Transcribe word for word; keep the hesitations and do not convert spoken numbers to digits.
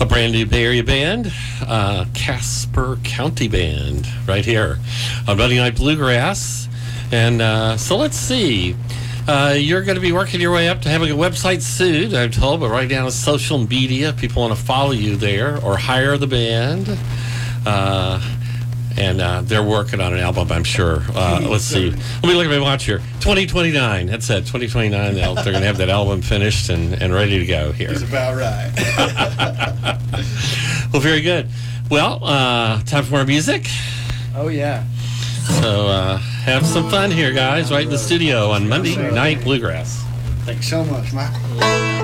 a brand new Bay Area band, uh, Casper County Band, right here on Monday Night Bluegrass. And uh, so let's see. Uh, you're going to be working your way up to having a website soon, I'm told, but right now it's social media. People want to follow you there or hire the band. Uh, and uh, they're working on an album, I'm sure. Uh, let's see. Let me look at my watch here. twenty twenty-nine. That's it. twenty twenty-nine. They're going to have that album finished and, and ready to go here. He's about right. Well, very good. Well, uh, time for more music. Oh, yeah. So uh, have some fun here, guys, right in the studio on Monday Night Bluegrass. Thanks so much, Michael.